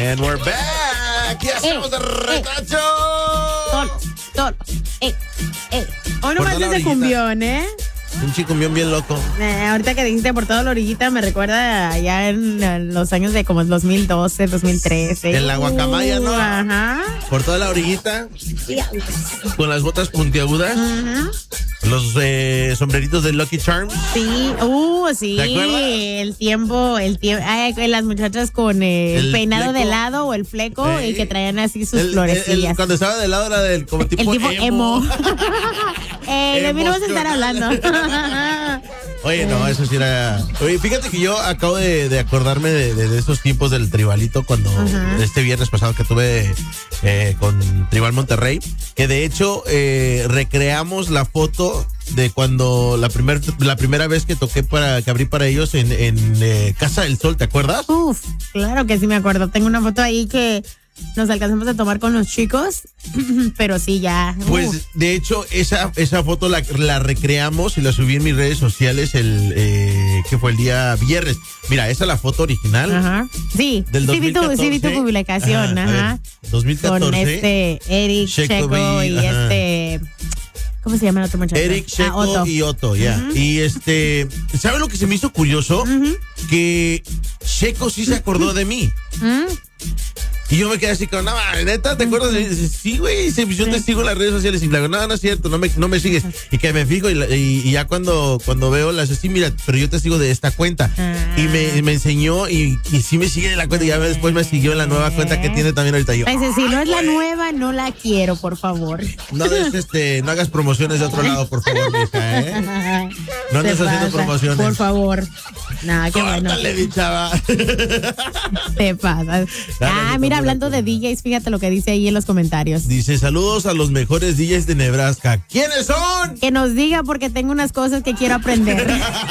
And we're back. Ya estamos de retacho. Todo. Hoy nomás ese cumbión, Un chicumbión bien loco. Ahorita que dijiste por toda la orillita, me recuerda allá en los años de como el 2012, 2013. En la Guacamaya, ¿no? Ajá. Por toda la orillita. Con las botas puntiagudas. Ajá. Los sombreritos de Lucky Charms. Sí, sí. ¿Te acuerdas? El tiempo. Las muchachas con el peinado fleco. de lado o el fleco y que traían así sus florecillas. Cuando estaba de lado era del como tipo emo. De mí no vas a estar hablando. Oye, no, eso sí era. Oye, fíjate que yo acabo de acordarme de esos tiempos del Tribalito cuando este viernes pasado que tuve con Tribal Monterrey, que de hecho recreamos la foto de cuando la primera vez que toqué que abrí para ellos en Casa del Sol, ¿te acuerdas? Uf, claro que sí me acuerdo. Tengo una foto ahí que nos alcanzamos a tomar con los chicos, pero sí, ya. Pues, de hecho, esa foto la recreamos y la subí en mis redes sociales que fue el día viernes. Mira, esa es la foto original. Ajá. Sí, del 2014. Sí vi tu publicación, ajá. Ver, 2014. Con Eric, Checo y ¿cómo se llama el otro muchacho? Eric, Checo Otto. y Otto, ya. Y ¿sabe lo que se me hizo curioso? Que Checo sí se acordó de mí. Y yo me quedé así como, no, neta, ¿te acuerdas? Sí, güey, yo te sigo en las redes sociales. Y le digo, no es cierto, no me sigues. Y que me fijo y ya cuando veo las sí, mira, pero yo te sigo de esta cuenta. Y me enseñó y sí me sigue de la cuenta. Y ya después me siguió en la nueva cuenta que tiene también ahorita. Yo, dice, si no es la nueva, no la quiero, por favor. No hagas promociones de otro lado, por favor, mija, ¿eh? No andes haciendo promociones. Por favor. Nada, qué bueno. Córtale, mi chava. Te pasas. Mira, hablando de DJs, fíjate lo que dice ahí en los comentarios. Dice, saludos a los mejores DJs de Nebraska. ¿Quiénes son? Que nos diga porque tengo unas cosas que quiero aprender.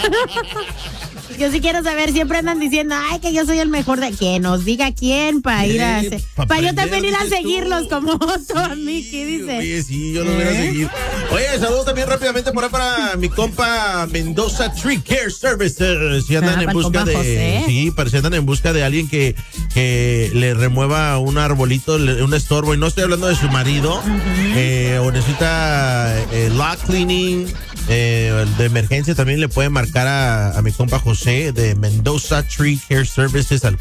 Yo sí quiero saber, siempre andan diciendo, ay, que yo soy el mejor de... Que nos diga quién para ir a... Para yo también ir a seguirlos como Otto, a Mickey, dice. Oye, sí, yo los voy a seguir. Oye, saludos también rápidamente por ahí para mi compa Mendoza Tree Care Services. Si andan en busca de... José. Sí, si andan en busca de alguien que le remueva un arbolito, un estorbo, y no estoy hablando de su marido, o necesita lot cleaning, de emergencia, también le puede marcar a mi compa José de Mendoza Tree Care Services al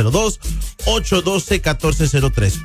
402-812-1403.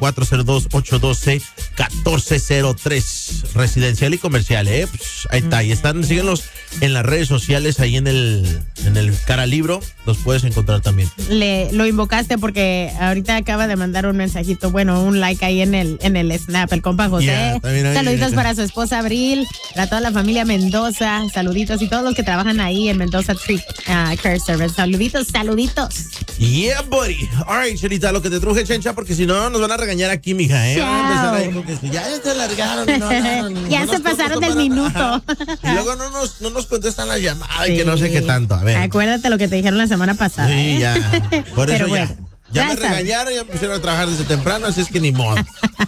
402-812-1403. Residencial y comercial, pues ahí está. Y síguenlos en las redes sociales, ahí en el cara libro, los puedes encontrar también. Lo invocaste porque ahorita acaba de mandar un mensajito, bueno, un like ahí en el Snap, el compa José. Saluditos para su esposa Abril, para toda la familia Mendoza, saluditos y todos los que trabajan ahí en Mendoza Tree Care Service. Saluditos. Yeah, buddy. All right, Chelita, lo que te truje, Chencha, porque si no nos van a regañar aquí, mija, ¿eh? Van a empezar ahí porque ya se largaron. Ya se pasaron del minuto. Y luego no nos contestan la llamada y que no sé qué tanto. A ver. Acuérdate lo que te dijeron la semana pasada. Sí, ya. Por eso bueno, ya me regañaron, ya me pusieron a trabajar desde temprano, así es que ni modo.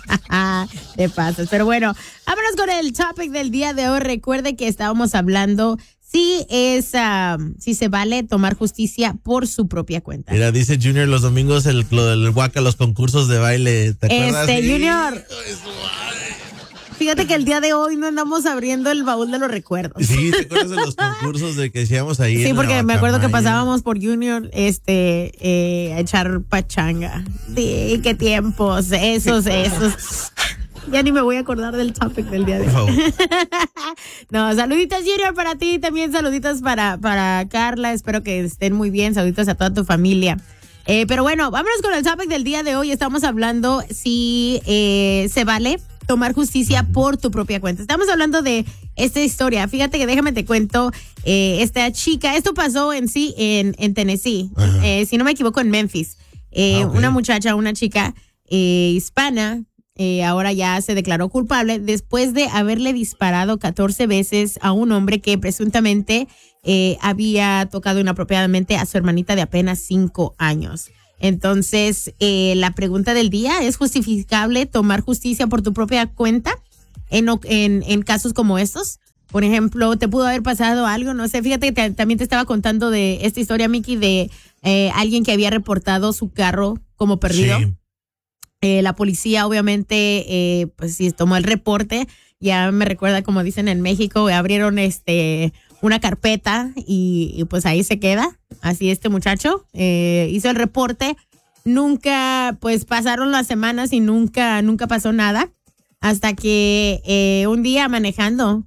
Te pasas. Pero bueno, vámonos con el topic del día de hoy. Recuerde que estábamos hablando si se vale tomar justicia por su propia cuenta. Mira, dice Junior los domingos lo del Waka, los concursos de baile. ¿Te acuerdas? Junior. Fíjate que el día de hoy no andamos abriendo el baúl de los recuerdos. Sí, ¿te acuerdas de los concursos de que hacíamos ahí? Sí, porque me acuerdo que pasábamos por Junior a echar pachanga. Sí, qué tiempos, esos. Ya ni me voy a acordar del topic del día de hoy. No, saluditos Junior para ti, también saluditos para Carla, espero que estén muy bien, saluditos a toda tu familia. Pero bueno, vámonos con el topic del día de hoy. Estamos hablando si se vale tomar justicia por tu propia cuenta. Estamos hablando de esta historia. Fíjate que déjame te cuento, esta chica, esto pasó en Tennessee, si no me equivoco en Memphis. Okay. Una muchacha, una chica hispana, ahora ya se declaró culpable después de haberle disparado 14 veces a un hombre que presuntamente había tocado inapropiadamente a su hermanita de apenas 5 años. Entonces, la pregunta del día, ¿es justificable tomar justicia por tu propia cuenta en casos como estos? Por ejemplo, ¿te pudo haber pasado algo? No sé, fíjate que también te estaba contando de esta historia, Mickey, de alguien que había reportado su carro como perdido. Sí. La policía obviamente pues sí tomó el reporte. Ya me recuerda, como dicen en México, abrieron una carpeta y pues ahí se queda. Así este muchacho hizo el reporte. Nunca, pues pasaron las semanas y nunca pasó nada. Hasta que un día manejando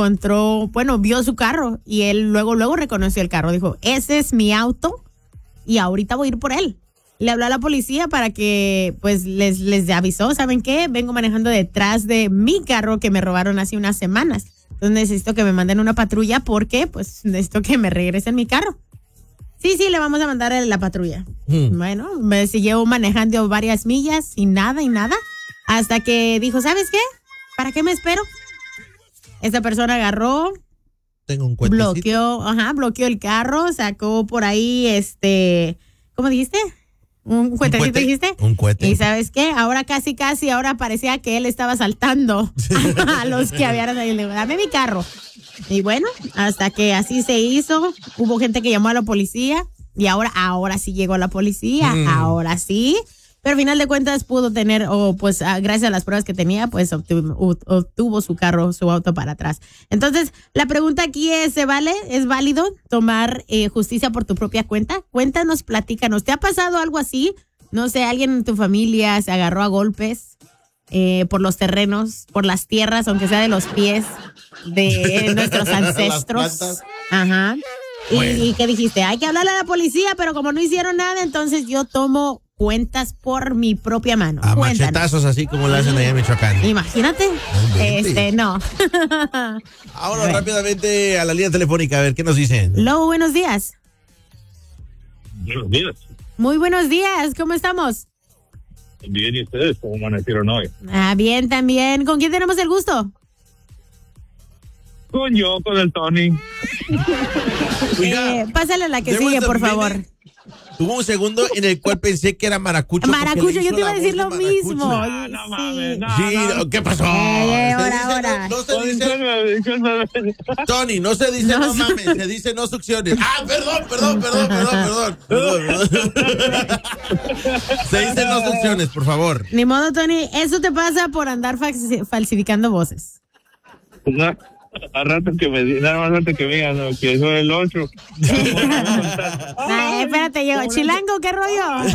vio su carro y él luego reconoció el carro. Dijo, ese es mi auto y ahorita voy a ir por él. Le habló a la policía para que pues les avisó, ¿saben qué? Vengo manejando detrás de mi carro que me robaron hace unas semanas. Entonces necesito que me manden una patrulla porque pues necesito que me regresen mi carro. Sí, le vamos a mandar a la patrulla. Bueno, me siguió manejando varias millas y nada. Hasta que dijo, ¿sabes qué? ¿Para qué me espero? Esta persona agarró, tengo un cuetecito. bloqueó el carro, sacó por ahí ¿cómo dijiste? ¿Un cuetecito dijiste? Un cuete. Y ¿sabes qué? Ahora casi, ahora parecía que él estaba asaltando a los que habían ahí. Le digo, dame mi carro. Y bueno, hasta que así se hizo, hubo gente que llamó a la policía y ahora sí llegó la policía, ahora sí. Pero al final de cuentas pudo tener, gracias a las pruebas que tenía, pues obtuvo su carro, su auto para atrás. Entonces, la pregunta aquí es, ¿es válido tomar justicia por tu propia cuenta? Cuéntanos, platícanos. ¿Te ha pasado algo así? No sé, alguien en tu familia se agarró a golpes por los terrenos, por las tierras, aunque sea de los pies de nuestros ancestros. Ajá. Bueno. ¿Y qué dijiste? Hay que hablarle a la policía, pero como no hicieron nada, entonces yo tomo cuentas por mi propia mano. A machetazos así como lo hacen allá en Michoacán. Imagínate. No. Ahora rápidamente a la línea telefónica, a ver, ¿qué nos dicen? Lobo, buenos días. Buenos días. Muy buenos días, ¿cómo estamos? Bien, ¿y ustedes cómo amanecieron hoy? Bien, también. ¿Con quién tenemos el gusto? Con el Tony. Pásale a la que sigue, por favor. Tuvo un segundo en el cual pensé que era Maracucho. Maracucho, yo te iba a decir lo mismo. No mames, no. Sí, ¿qué pasó? Ahora. No se dice, Tony, no se dice no mames, se dice no succiones. Perdón. Se dice no succiones, por favor. Ni modo, Tony, eso te pasa por andar falsificando voces. No. Al rato que me digan que soy el 8. Espérate, llego. Chilango, ¿qué rollo?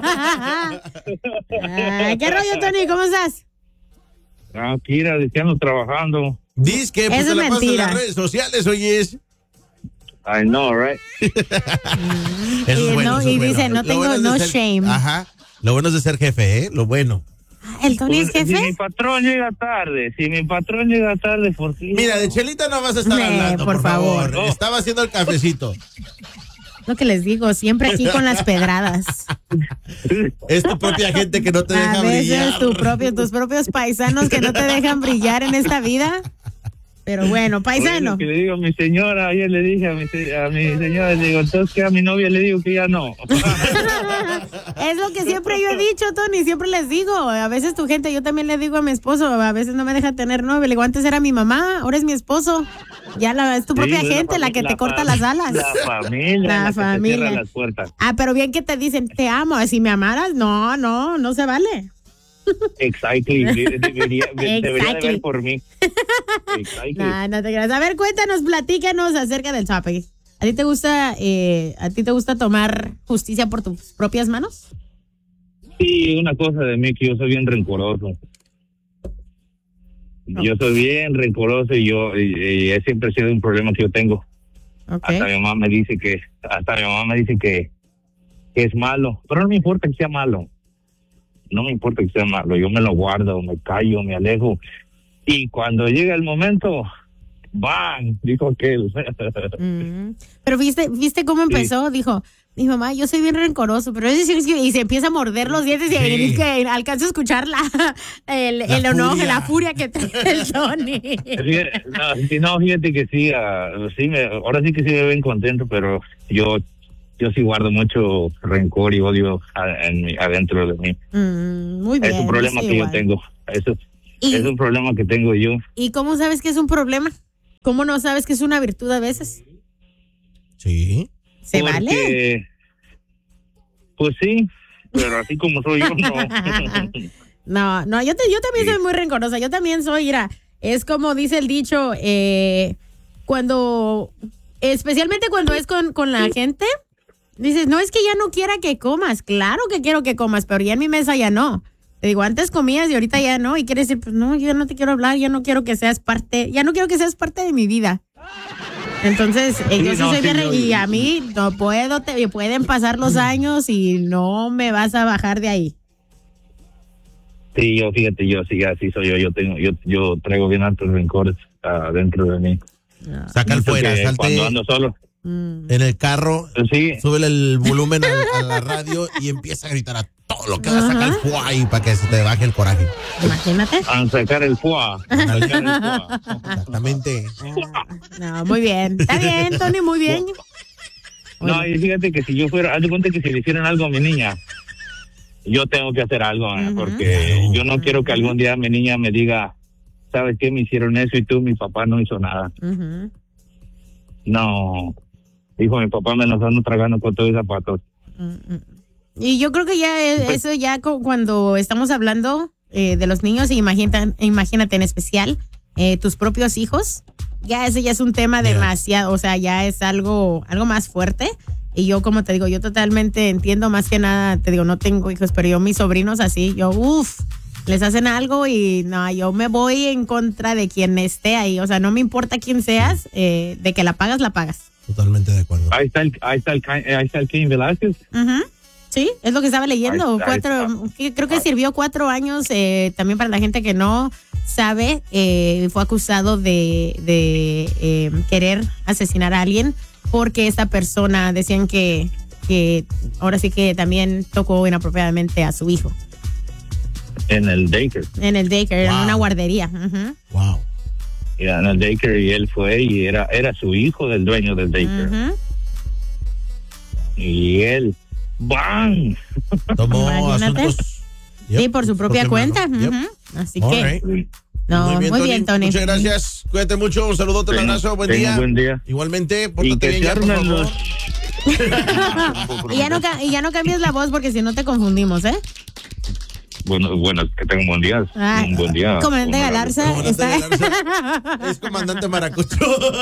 ¿Qué rollo, Tony? ¿Cómo estás? Tranquila, ando trabajando. Dice que pues, eso se la es pasa en mentira. las redes sociales, oyes. I know, right? Eso es bueno, y dice, no tengo shame. Ajá. Lo bueno es de ser jefe, ¿eh? Lo bueno. ¿El Tony es jefe? Si mi patrón llega tarde, ¿por qué? Mira, de Chelita no vas a estar hablando, por favor. No. Estaba haciendo el cafecito. Lo que les digo, siempre aquí con las pedradas. Es tu propia gente que no te deja brillar. A veces tus propios paisanos que no te dejan brillar en esta vida. Pero bueno, paisano. Oye, que le digo a mi señora, ayer le dije a mi señora, le digo, entonces que a mi novia le digo que ya no. Es lo que siempre yo he dicho, Tony, siempre les digo. A veces tu gente, yo también le digo a mi esposo, a veces no me deja tener novia. Le digo, antes era mi mamá, ahora es mi esposo. Ya es tu propia gente la que te corta las alas. La familia. La familia. Te cierra las puertas. Pero bien que te dicen, te amo. Si me amaras, no se vale. Exactly. Debería de ver por mí. Exactly. No te creas. A ver, cuéntanos, platícanos acerca del topic. ¿A ti te gusta tomar justicia por tus propias manos? Sí, una cosa de mí que yo soy bien rencoroso. Yo soy bien rencoroso y y siempre ha sido un problema que yo tengo. Okay. Hasta mi mamá me dice que es malo, pero no me importa que sea malo. No me importa que sea malo, yo me lo guardo, me callo, me alejo. Y cuando llega el momento, ¡bam! Dijo aquel. Pero ¿viste cómo empezó? Sí. Dijo, mi mamá, yo soy bien rencoroso, pero y se empieza a morder los dientes y que alcanza a escuchar el enojo, la furia que trae el Tony. No, fíjate que sí, ahora sí que sí me ven contento, pero yo sí guardo mucho rencor y odio adentro de mí. Muy bien. Es un problema que yo tengo. Es un problema que tengo yo. ¿Y cómo sabes que es un problema? ¿Cómo no sabes que es una virtud a veces? Sí. ¿Se vale? Pues sí, pero así como soy yo, no. No, yo también soy muy rencorosa. Yo también soy, mira, es como dice el dicho, especialmente cuando es con la gente, dices, no es que ya no quiera que comas. Claro que quiero que comas, pero ya en mi mesa ya no. Te digo, antes comías y ahorita ya no. Y quieres decir, pues no, yo no te quiero hablar, ya no quiero que seas parte de mi vida. Entonces, yo sí soy bien, y a mí no puedo, pueden pasar los años y no me vas a bajar de ahí. Sí, yo, fíjate, yo sí, así soy yo traigo bien altos rencores dentro de mí. Saca el fuera, salte cuando ando solo. En el carro, sí. Súbele el volumen a la radio y empieza a gritar a todo lo que va a sacar el fuá ahí para que se te baje el coraje. Imagínate. A sacar el fuá. Exactamente. No, muy bien. Está bien, Tony, muy bien. No, y fíjate que si yo fuera, haz de cuenta que si le hicieran algo a mi niña, yo tengo que hacer algo, porque yo no quiero que algún día mi niña me diga, ¿sabes qué? Me hicieron eso y mi papá no hizo nada. No, dijo, mi papá me los ando tragando con todos los zapatos. Y yo creo que ya eso ya cuando estamos hablando de los niños, imagínate en especial tus propios hijos, ya ese ya es un tema demasiado, o sea, ya es algo más fuerte. Y yo, como te digo, yo totalmente entiendo, más que nada, te digo, no tengo hijos, pero yo mis sobrinos así, les hacen algo y no, yo me voy en contra de quien esté ahí. O sea, no me importa quién seas, de que la pagas, la pagas. Totalmente de acuerdo. Ahí está el Cain Velázquez. Sí, es lo que estaba leyendo. Creo que sirvió 4 años, también para la gente que no sabe, fue acusado de querer asesinar a alguien porque esta persona decían que ahora sí que también tocó inapropiadamente a su hijo. En el daycare. En una guardería. Wow. En el daycare, y él fue y era su hijo del dueño del daycare. Y él, ¡bam! Tomó asuntos. Sí, por su propia cuenta. Así que. No, muy bien, Tony. Muchas gracias. Cuídate mucho. Un saludote, un abrazo. Buen día. Igualmente, pórtate bien ya, por favor. Y ya no cambies la voz porque si no te confundimos, ¿eh? Bueno, que tenga un buen día. Un buen día. Comandante Galarza. Es comandante Maracucho.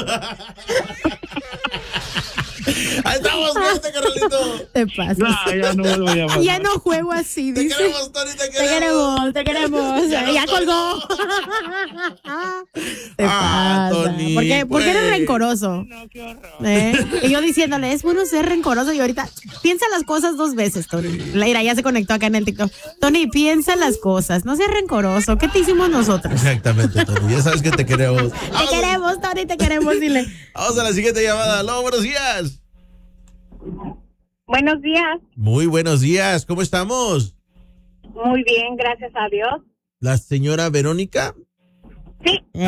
Ahí estamos, cuídate, Carolito. Te pasas. No, ya no vuelvo a llamar. Ya no juego así, Te dice. queremos, Tony, te queremos. Ya colgó. Te pasa. Tony, ¿Por qué eres rencoroso? No, qué horror. Y yo diciéndole, es bueno ser rencoroso, y ahorita piensa las cosas 2 veces, Tony. Mira, ya se conectó acá en el TikTok. Tony, piensa las cosas, no seas rencoroso. ¿Qué te hicimos nosotros? Exactamente, Tony. Ya sabes que te queremos. Te queremos, Tony, te queremos, dile. Vamos a la siguiente llamada. Aló, buenos días. Buenos días. Muy buenos días. ¿Cómo estamos? Muy bien, gracias a Dios. ¿La señora Verónica? Sí. Sí.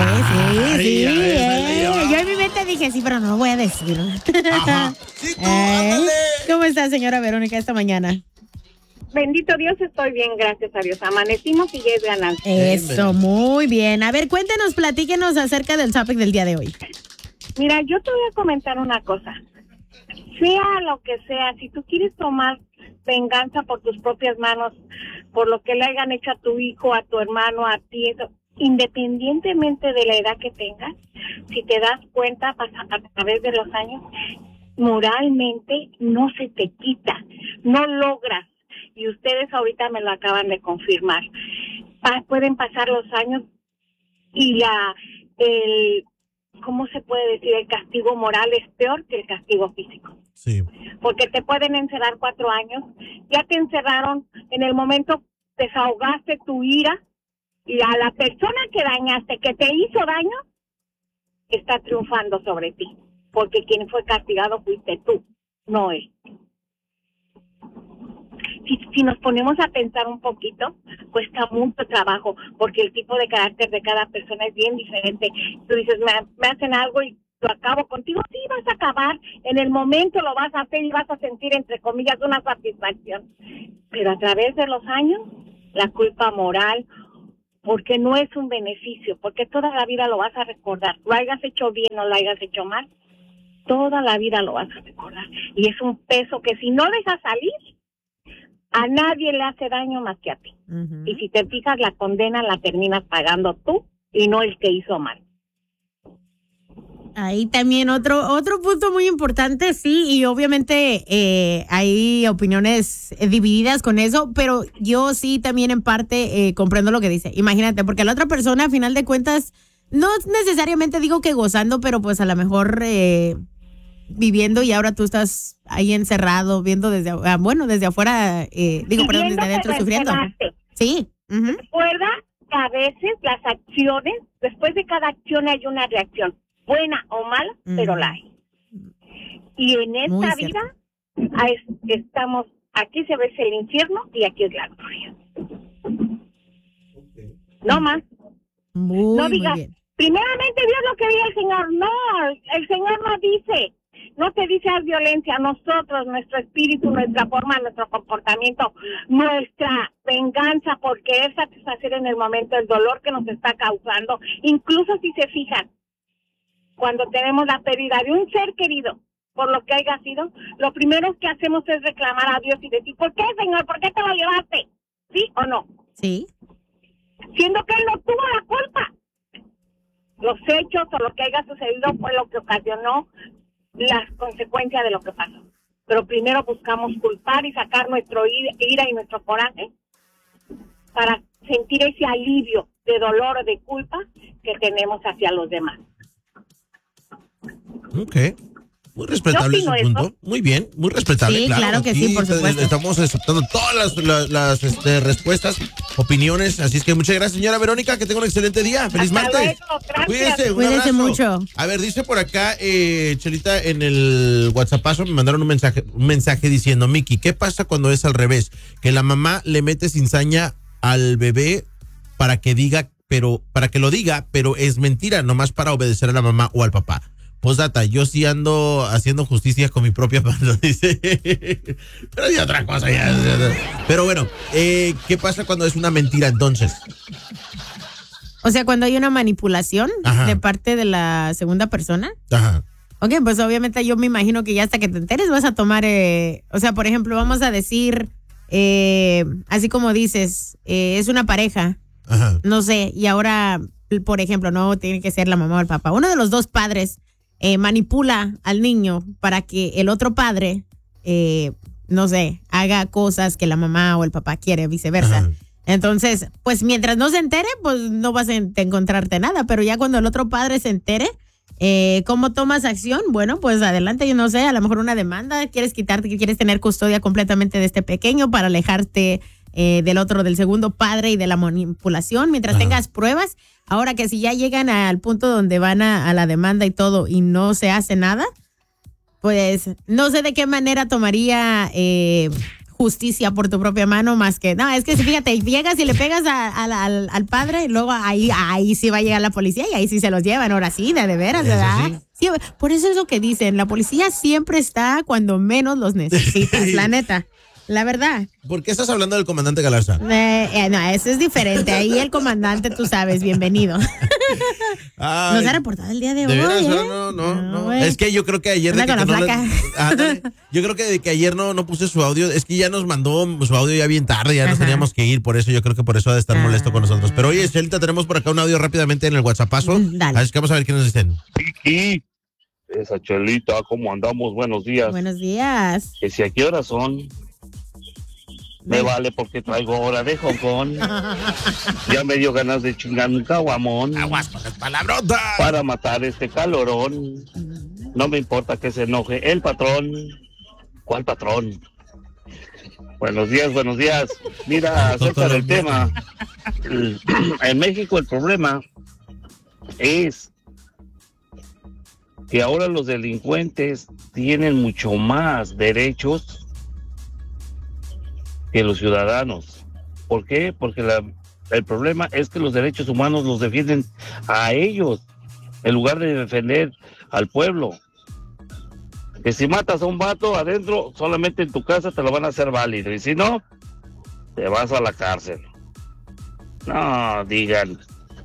Yo en mi mente dije, sí, pero no lo voy a decir. Ajá. Sí, tú, ándale. ¿Cómo está, señora Verónica, esta mañana? Bendito Dios, estoy bien, gracias a Dios. Amanecimos y ya es ganancia. Eso, muy bien. A ver, cuéntenos, platíquenos acerca del topic del día de hoy. Mira, yo te voy a comentar una cosa. Sea lo que sea, si tú quieres tomar venganza por tus propias manos, por lo que le hayan hecho a tu hijo, a tu hermano, a ti, eso, independientemente de la edad que tengas, si te das cuenta a través de los años, moralmente no se te quita, no logras. Y ustedes ahorita me lo acaban de confirmar. Pueden pasar los años y ¿cómo se puede decir? El castigo moral es peor que el castigo físico. Sí. Porque te pueden encerrar 4 años. Ya te encerraron, en el momento desahogaste tu ira y a la persona que dañaste, que te hizo daño, está triunfando sobre ti. Porque quien fue castigado fuiste tú, no él. Si nos ponemos a pensar un poquito, cuesta mucho trabajo, porque el tipo de carácter de cada persona es bien diferente. Tú dices, me hacen algo y lo acabo contigo. Sí, vas a acabar, en el momento lo vas a hacer y vas a sentir, entre comillas, una satisfacción. Pero a través de los años, la culpa moral, porque no es un beneficio, porque toda la vida lo vas a recordar. Lo hayas hecho bien o lo hayas hecho mal, toda la vida lo vas a recordar. Y es un peso que si no dejas salir, A nadie le hace daño más que a ti. Ujú. Y si te fijas, la condena la terminas pagando tú y no el que hizo mal. Ahí también otro punto muy importante, sí, y obviamente hay opiniones divididas con eso, pero yo sí también en parte comprendo lo que dice. Imagínate, porque la otra persona, a final de cuentas, no necesariamente digo que gozando, pero pues a lo mejor viviendo y ahora tú estás ahí encerrado, viendo desde afuera, perdón, desde adentro sufriendo. Sí. Uh-huh. Recuerda que a veces las acciones, después de cada acción hay una reacción. Buena o mala, pero la hay. Y en esta vida estamos, aquí se ve el infierno y aquí es la gloria. No más. No digas, muy bien. Primeramente Dios lo que diga el Señor. No, el Señor no te dice haz violencia. Nosotros, nuestro espíritu, nuestra forma, nuestro comportamiento, nuestra venganza por querer satisfacer en el momento el dolor que nos está causando. Incluso si se fijan, cuando tenemos la pérdida de un ser querido, por lo que haya sido, lo primero que hacemos es reclamar a Dios y decir, ¿por qué, Señor? ¿Por qué te lo llevaste? ¿Sí o no? Sí. Siendo que Él no tuvo la culpa. Los hechos o lo que haya sucedido fue lo que ocasionó las consecuencias de lo que pasó. Pero primero buscamos culpar y sacar nuestro ira y nuestro coraje para sentir ese alivio de dolor o de culpa que tenemos hacia los demás. Ok. Muy respetable ese punto. Eso. Muy bien, muy respetable. Sí, claro que sí, por supuesto. Estamos aceptando todas las respuestas, opiniones. Así es que muchas gracias, señora Verónica. Que tenga un excelente día. Feliz martes. Cuídese, Cuídese mucho. A ver, dice por acá, Chelita, en el WhatsAppazo me mandaron un mensaje diciendo, Miki, ¿qué pasa cuando es al revés? Que la mamá le mete cizaña al bebé para que lo diga, pero es mentira, nomás para obedecer a la mamá o al papá. Postdata, yo sí ando haciendo justicia con mi propia mano, dice. Pero hay otra cosa ya. Pero bueno, ¿qué pasa cuando es una mentira entonces? O sea, cuando hay una manipulación de parte de la segunda persona. Ajá. Ok, pues obviamente yo me imagino que ya hasta que te enteres vas a tomar, o sea, por ejemplo, vamos a decir, así como dices, es una pareja, Ajá. No sé, y ahora, por ejemplo, no tiene que ser la mamá o el papá, uno de los dos padres manipula al niño para que el otro padre, no sé, haga cosas que la mamá o el papá quiere, viceversa. Ajá. Entonces, pues mientras no se entere, pues no vas a encontrarte nada, pero ya cuando el otro padre se entere, ¿cómo tomas acción? Bueno, pues adelante, yo no sé, a lo mejor una demanda, quieres tener custodia completamente de este pequeño para alejarte del segundo padre y de la manipulación, mientras tengas pruebas. Ahora que si ya llegan al punto donde van a la demanda y todo y no se hace nada, pues no sé de qué manera tomaría justicia por tu propia mano más que, no, es que fíjate, llegas y le pegas al padre y luego ahí sí va a llegar la policía y ahí sí se los llevan, ahora sí, de veras, ¿verdad? Sí, por eso es lo que dicen, la policía siempre está cuando menos los necesitas, la neta. La verdad. ¿Por qué estás hablando del comandante Galarza? No, eso es diferente. Ahí el comandante, tú sabes, bienvenido. Nos ha reportado el día de hoy. ¿De veras? No. Es que yo creo que ayer... yo creo que de que ayer no puse su audio. Es que ya nos mandó su audio ya bien tarde, ya nos teníamos que ir. Por eso yo creo que por eso ha de estar molesto con nosotros. Pero oye, Chelita, tenemos por acá un audio rápidamente en el WhatsAppazo. Dale. Así que vamos a ver qué nos dicen. Kiki, esa Chelita, ¿cómo andamos? Buenos días. Buenos días. Que si a qué horas son... Me vale porque traigo hora de jocón. Ya me dio ganas de chingar un caguamón. Aguas con las palabrotas. Para matar este calorón. No me importa que se enoje el patrón. ¿Cuál patrón? Buenos días. Mira, acerca del tema. En México el problema es que ahora los delincuentes tienen mucho más derechos que los ciudadanos. ¿Por qué? Porque el problema es que los derechos humanos los defienden a ellos en lugar de defender al pueblo. Que si matas a un vato adentro, solamente en tu casa te lo van a hacer válido, y si no, te vas a la cárcel. No digan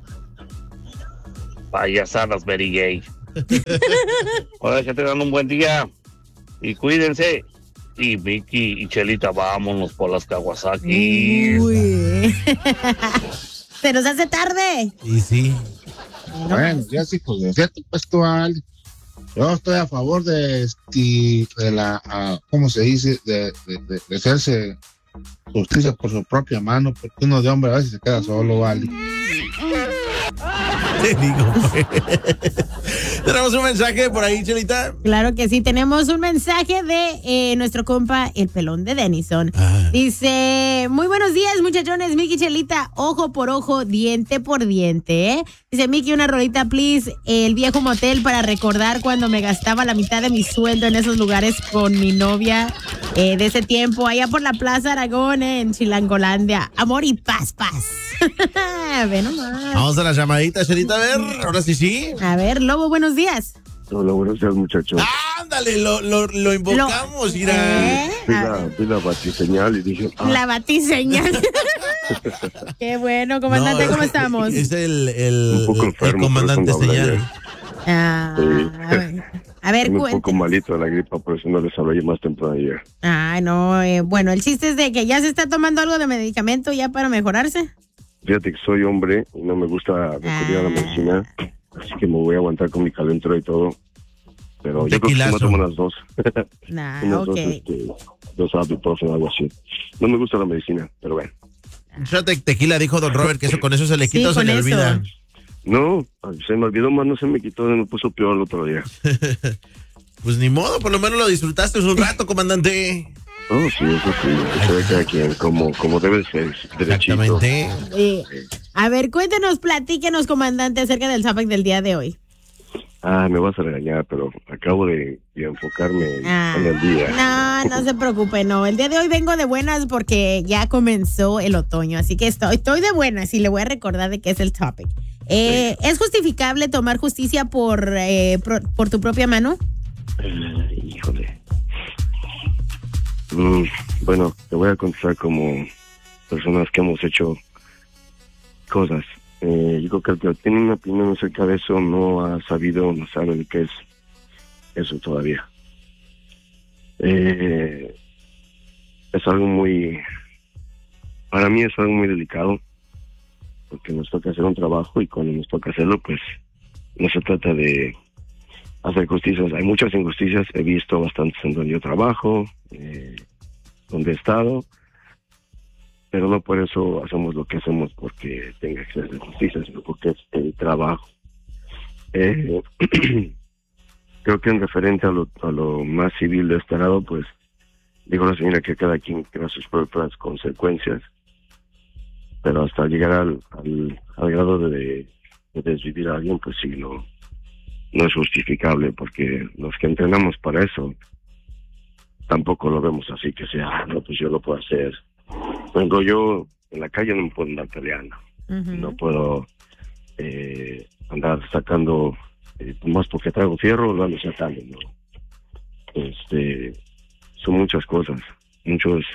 payasadas very gay. Ahora que tengan un buen día y cuídense. Y Vicky y Chelita, vámonos por las Kawasaki. Uy. Se nos hace tarde. Y sí. Bueno, ya sí, pues es cierto, pues tú, Ale. Yo estoy a favor de la, ¿cómo se dice? De hacerse justicia por su propia mano, porque uno de hombre a veces se queda solo, vale. Te digo, pues. Tenemos un mensaje por ahí, Chelita. Claro que sí, tenemos un mensaje de nuestro compa, el pelón de Denison. Dice, muy buenos días, muchachones, Miki Chelita, ojo por ojo, diente por diente, ¿eh? Dice, Miki, una rolita, please, el viejo motel para recordar cuando me gastaba la mitad de mi sueldo en esos lugares con mi novia de ese tiempo, allá por la Plaza Aragón, en Chilangolandia. Amor y paz. Ve nomás. Vamos a la llamadita, Chelita, a ver, ahora sí. A ver, Lobo, buenos días. Hola, buenos días, muchachos. Ándale, lo invocamos, mira. Vi la batiseñal y dije... La batiseñal. Qué bueno, comandante, ¿cómo estamos? Es un poco enfermo, el comandante por eso no hablé señal. Sí. A ver, un poco malito de la gripa, por eso no les hablé más temprano ayer. No, bueno, el chiste es de que ya se está tomando algo de medicamento ya para mejorarse. Fíjate que soy hombre y no me gusta recurrir a la medicina, así que me voy a aguantar con mi calentura y todo. Pero yo creo que sí me tomo las dos. Dos ibuprofeno o algo así. No me gusta la medicina, pero bueno. Yo tequila, dijo don Robert, que con eso se le quita o se le olvida. No, se me olvidó más, no se me quitó, se me puso peor el otro día. Pues ni modo, por lo menos lo disfrutaste un rato, comandante. Oh, sí, eso sí, eso de cada quien, como debe ser, derechito. Exactamente. A ver, cuéntenos, platíquenos, comandante, acerca del topic del día de hoy. Me vas a regañar, pero acabo de enfocarme en el día. No se preocupe, no. El día de hoy vengo de buenas porque ya comenzó el otoño, así que estoy de buenas y le voy a recordar de qué es el topic. ¿Es justificable tomar justicia por tu propia mano? Híjole. Bueno, te voy a contar como personas que hemos hecho cosas. Yo creo que el que tiene una opinión acerca de eso no sabe de qué es eso todavía. Es algo para mí es algo muy delicado, porque nos toca hacer un trabajo y cuando nos toca hacerlo, pues no se trata de hacer justicias. Hay muchas injusticias, he visto bastantes en donde yo trabajo, donde he estado, pero no por eso hacemos lo que hacemos porque tenga que ser justicia, sino porque es el trabajo. Creo que en referente a lo más civil de este lado, pues dijo la señora que cada quien crea sus propias consecuencias, pero hasta llegar al grado de desvivir a alguien, pues sí, no es justificable, porque los que entrenamos para eso tampoco lo vemos así que sea, no, pues yo lo puedo hacer. Cuando yo en la calle no me puedo andar peleando, no puedo andar sacando, más porque traigo fierro, lo ando sacando, ¿no? Son muchas cosas, muchos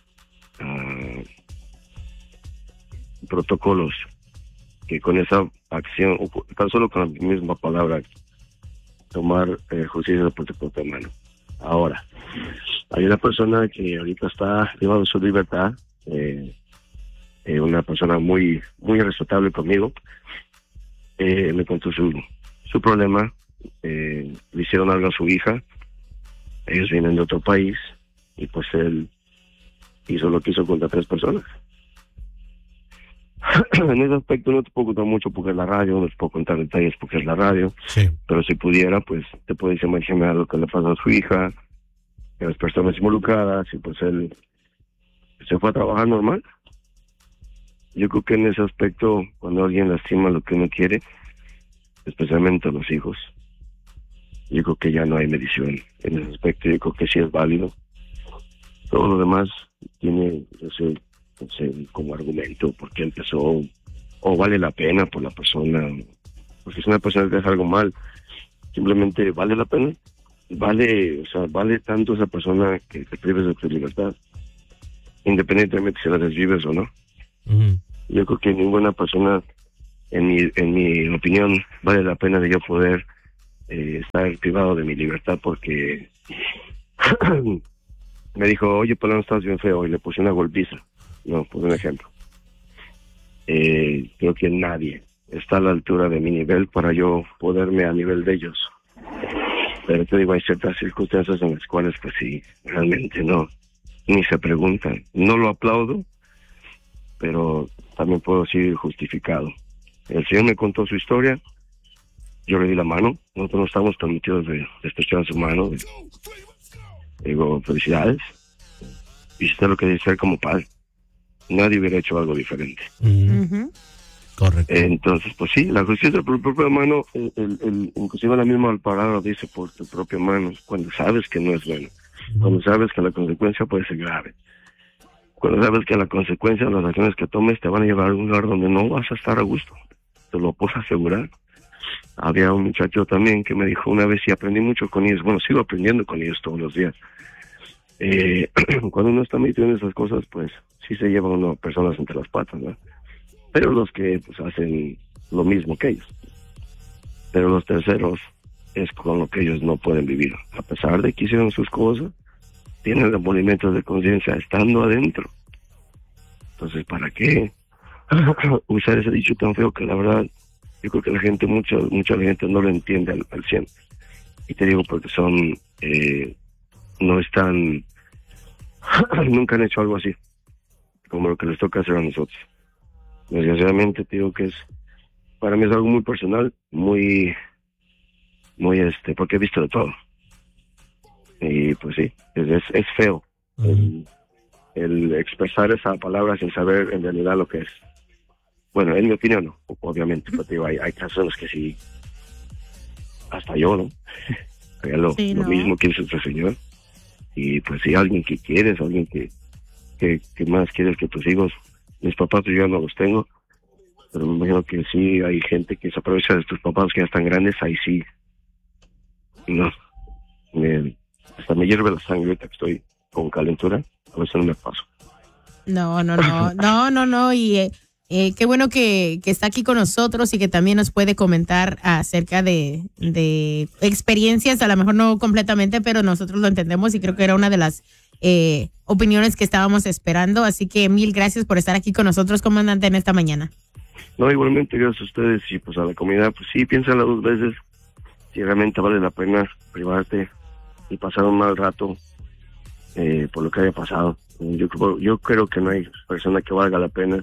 protocolos que con esa acción, o tan solo con la misma palabra, tomar justicia por tu propia mano. Ahora, hay una persona que ahorita está privada de su libertad, una persona muy muy respetable conmigo, me contó su problema, le hicieron algo a su hija, ellos vienen de otro país y pues él hizo lo que hizo contra 3 personas. En ese aspecto no te puedo contar mucho porque es la radio, no te puedo contar detalles porque es la radio, sí. Pero si pudiera, pues te puedes imaginar lo que le pasó a su hija, a las personas involucradas, y pues él se fue a trabajar normal. Yo creo que en ese aspecto, cuando alguien lastima lo que uno quiere, especialmente a los hijos, yo creo que ya no hay medición en ese aspecto. Yo creo que sí es válido. Todo lo demás tiene, no sé, como argumento, porque empezó, o vale la pena por la persona, porque si una persona que hace algo mal, simplemente vale la pena, vale tanto esa persona que te prives de tu libertad, independientemente si la desvives o no. Yo creo que ninguna persona, en mi opinión, vale la pena de yo poder estar privado de mi libertad porque me dijo, oye, Pelón, estás bien feo, y le puse una golpiza. No, pues un ejemplo. Creo que nadie está a la altura de mi nivel para yo poderme a nivel de ellos. Pero te digo, hay ciertas circunstancias en las cuales, pues sí, realmente no, ni se preguntan. No lo aplaudo, pero también puedo decir justificado. El señor me contó su historia, yo le di la mano, nosotros no estamos permitidos de estrechar su mano. Digo, felicidades. Hiciste lo que debe ser como padre. Nadie hubiera hecho algo diferente. Correcto. Entonces, pues sí, la justicia por propia mano, inclusive la misma palabra dice por tu propia mano, cuando sabes que no es bueno, cuando sabes que la consecuencia puede ser grave, cuando sabes que la consecuencia de las acciones que tomes te van a llevar a un lugar donde no vas a estar a gusto, te lo puedo asegurar. Había un muchacho también que me dijo una vez, y aprendí mucho con ellos, bueno, sigo aprendiendo con ellos todos los días. Cuando uno está metido en esas cosas, pues sí se lleva uno personas entre las patas, ¿no? Pero los que pues hacen lo mismo que ellos. Pero los terceros es con lo que ellos no pueden vivir. A pesar de que hicieron sus cosas, tienen remordimientos de conciencia estando adentro. Entonces, ¿para qué usar ese dicho tan feo que la verdad yo creo que la gente, mucha gente no lo entiende al 100? Y te digo porque son, no están, nunca han hecho algo así, como lo que les toca hacer a nosotros. Desgraciadamente te digo que para mí es algo muy personal, muy porque he visto de todo. Y pues sí, es feo el expresar esa palabra sin saber en realidad lo que es. Bueno, en mi opinión, no, obviamente, pero te digo, hay casos en los que sí, hasta yo, ¿no? Haría lo mismo que hizo este señor. Y pues sí, alguien que quieres, alguien que más quieres que tus hijos. Mis papás yo no los tengo, pero me imagino que sí hay gente que se aprovecha de tus papás que ya están grandes, ahí sí. No, hasta me hierve la sangre ahorita que estoy con calentura, a veces no me paso. No, y qué bueno que está aquí con nosotros y que también nos puede comentar acerca de experiencias, a lo mejor no completamente, pero nosotros lo entendemos y creo que era una de las opiniones que estábamos esperando, así que mil gracias por estar aquí con nosotros, comandante, en esta mañana. No, igualmente gracias a ustedes y pues a la comunidad, pues sí, piénsala 2 veces si realmente vale la pena privarte y pasar un mal rato por lo que haya pasado. Yo creo que no hay persona que valga la pena.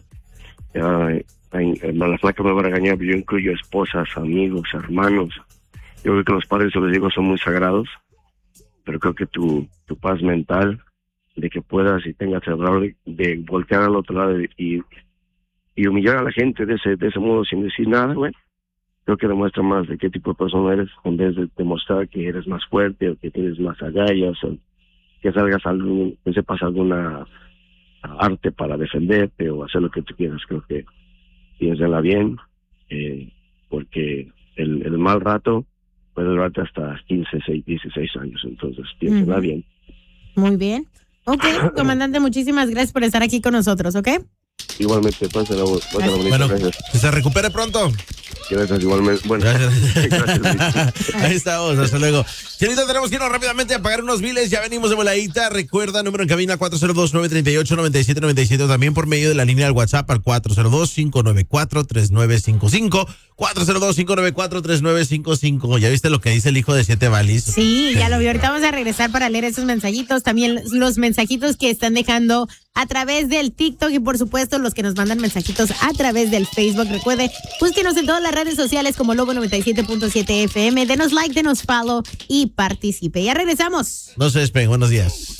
La flaca me va a regañar, yo incluyo esposas, amigos, hermanos. Yo creo que los padres, yo les digo, son muy sagrados, pero creo que tu paz mental, de que puedas y tengas el valor de voltear al otro lado y humillar a la gente de ese modo sin decir nada, güey, creo que demuestra más de qué tipo de persona eres, en vez de demostrar que eres más fuerte o que tienes más agallas o que que sepas alguna arte para defenderte o hacer lo que tú quieras. Creo que piénsala bien, porque el mal rato puede durarte hasta 15, 16 años, entonces piénsala bien. Muy bien. Ok, comandante, muchísimas gracias por estar aquí con nosotros, ¿ok? Igualmente, pásala bonita, bueno, gracias. Que se recupere pronto. Gracias, igualmente. Bueno, gracias. Ahí estamos, hasta luego. Chelita, tenemos que irnos rápidamente a pagar unos biles. Ya venimos de voladita. Recuerda, número en cabina 402-938-9797. También por medio de la línea del WhatsApp al 402-594-3955. 402-594-3955. ¿Ya viste lo que dice el hijo de 7 balis? Sí, ya lo vi. Ahorita vamos a regresar para leer esos mensajitos. También los mensajitos que están dejando a través del TikTok y, por supuesto, los que nos mandan mensajitos a través del Facebook. Recuerde, búsquenos en todas las redes sociales como Lobo 97.7 FM. Denos like, denos follow y participe. Ya regresamos. No se despeguen. Buenos días.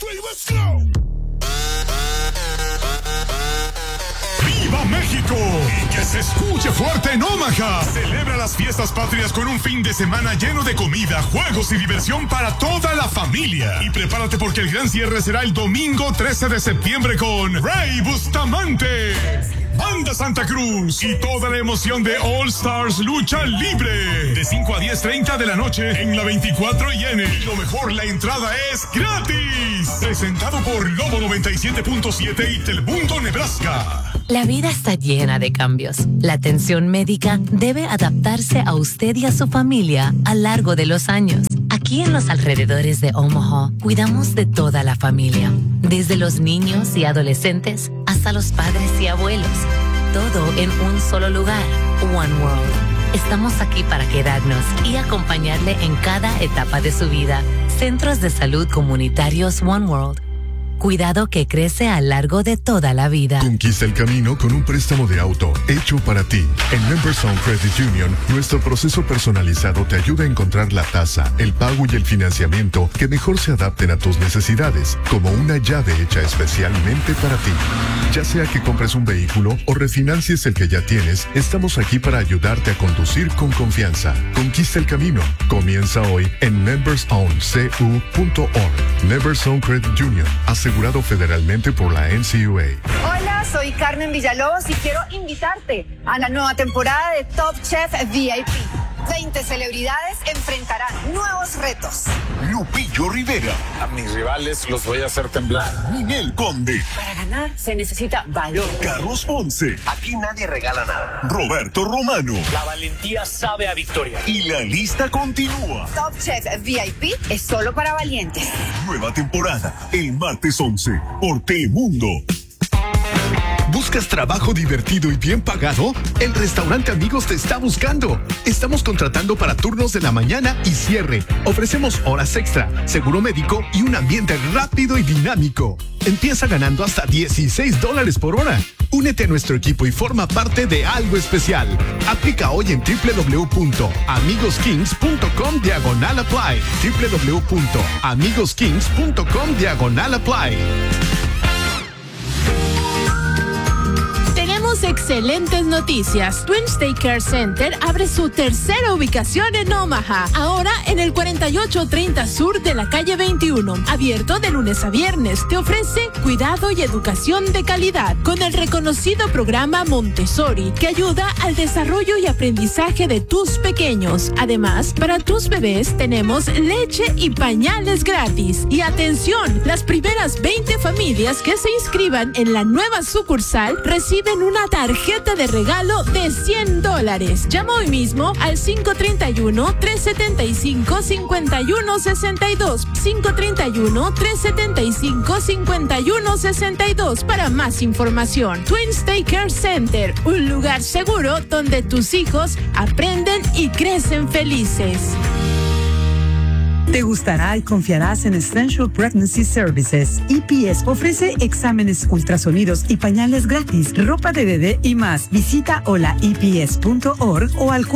¡Viva México! Y que se escuche fuerte en Omaha. Celebra las fiestas patrias con un fin de semana lleno de comida, juegos y diversión para toda la familia. Y prepárate porque el gran cierre será el domingo 13 de septiembre con Rey Bustamante, Banda Santa Cruz y toda la emoción de All Stars Lucha Libre. De 5 a 10:30 de la noche en la 24 y N. Y lo mejor, la entrada es gratis. Presentado por Lobo 97.7 y Telemundo Nebraska. La vida está llena de cambios. La atención médica debe adaptarse a usted y a su familia a lo largo de los años. Aquí Aquí en los alrededores de Omaha, cuidamos de toda la familia, desde los niños y adolescentes hasta los padres y abuelos. Todo en un solo lugar, One World. Estamos aquí para quedarnos y acompañarle en cada etapa de su vida. Centros de Salud Comunitarios One World. Cuidado que crece a lo largo de toda la vida. Conquista el camino con un préstamo de auto hecho para ti. En Members Own Credit Union, nuestro proceso personalizado te ayuda a encontrar la tasa, el pago y el financiamiento que mejor se adapten a tus necesidades, como una llave hecha especialmente para ti. Ya sea que compres un vehículo o refinancies el que ya tienes, estamos aquí para ayudarte a conducir con confianza. Conquista el camino. Comienza hoy en membersowncu.org. Members Own Credit Union. Asegurado federalmente por la NCUA. Hola, soy Carmen Villalobos y quiero invitarte a la nueva temporada de Top Chef VIP. 20 celebridades enfrentarán nuevos retos. Lupillo Rivera. A mis rivales los voy a hacer temblar. Ninel Conde. Para ganar se necesita valor. Carlos Ponce. Aquí nadie regala nada. Roberto Romano. La valentía sabe a victoria. Y la lista continúa. Top Chef VIP es solo para valientes. Nueva temporada, el martes 11, por Telemundo. ¿Buscas trabajo divertido y bien pagado? El Restaurante Amigos te está buscando. Estamos contratando para turnos de la mañana y cierre. Ofrecemos horas extra, seguro médico y un ambiente rápido y dinámico. Empieza ganando hasta $16 por hora. Únete a nuestro equipo y forma parte de algo especial. Aplica hoy en www.amigoskings.com/apply. www.amigoskings.com/apply. Excelentes noticias. Twins Daycare Center abre su tercera ubicación en Omaha, ahora en el 4830 Sur de la calle 21, abierto de lunes a viernes. Te ofrece cuidado y educación de calidad con el reconocido programa Montessori, que ayuda al desarrollo y aprendizaje de tus pequeños. Además, para tus bebés tenemos leche y pañales gratis. Y atención, las primeras 20 familias que se inscriban en la nueva sucursal reciben una tarjeta de regalo de $100. Llama hoy mismo al 531-375-5162. 531-375-5162 para más información. Twins Daycare Center, un lugar seguro donde tus hijos aprenden y crecen felices. Te gustará y confiarás en Essential Pregnancy Services. EPS ofrece exámenes, ultrasonidos y pañales gratis, ropa de bebé y más. Visita holaeps.org o al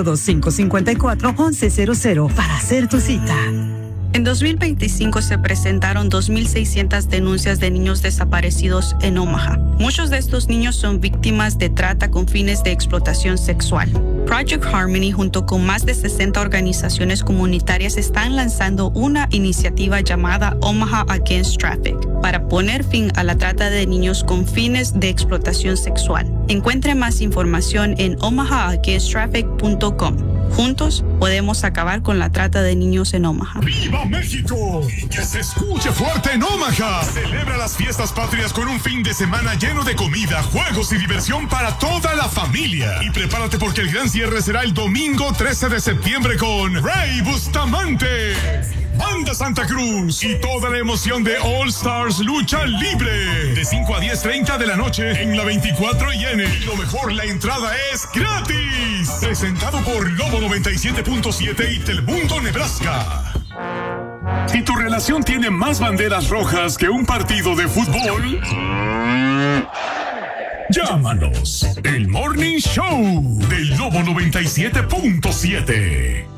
402-554-1100 para hacer tu cita. En 2025 se presentaron 2.600 denuncias de niños desaparecidos en Omaha. Muchos de estos niños son víctimas de trata con fines de explotación sexual. Project Harmony, junto con más de 60 organizaciones comunitarias, están lanzando una iniciativa llamada Omaha Against Traffic para poner fin a la trata de niños con fines de explotación sexual. Encuentre más información en omahaagainsttraffic.com. Juntos podemos acabar con la trata de niños en Omaha. ¡Viva México! ¡Que se escuche fuerte en Omaha! Celebra las fiestas patrias con un fin de semana lleno de comida, juegos y diversión para toda la familia. Y prepárate porque el gran cierre será el domingo 13 de septiembre con Rey Bustamante, Banda Santa Cruz y toda la emoción de All Stars Lucha Libre. De 5 a 10:30 de la noche en la 24 Y lo mejor, la entrada es gratis. Presentado por Lobo 97.7 y Telemundo Nebraska. Si tu relación tiene más banderas rojas que un partido de fútbol, llámanos. El Morning Show del Lobo 97.7.